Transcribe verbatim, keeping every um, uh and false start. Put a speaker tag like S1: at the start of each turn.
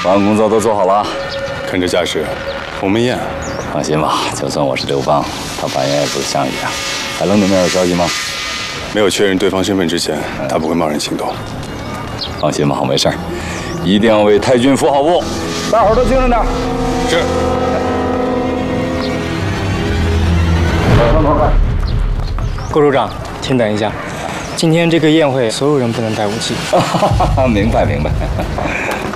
S1: 保安工作都做好了，
S2: 看这架势，鸿门宴。
S1: 放心吧，就算我是刘邦，他反应也不是项羽啊。海龙那边有消息吗？
S2: 没有确认对方身份之前，他不会贸然行动。
S1: 放心吧，我没事儿，一定要为太君服好部。大伙儿都精神点。
S2: 是。
S3: 顾处长，请等一下。今天这个宴会，所有人不能带武器。
S1: 明白明白。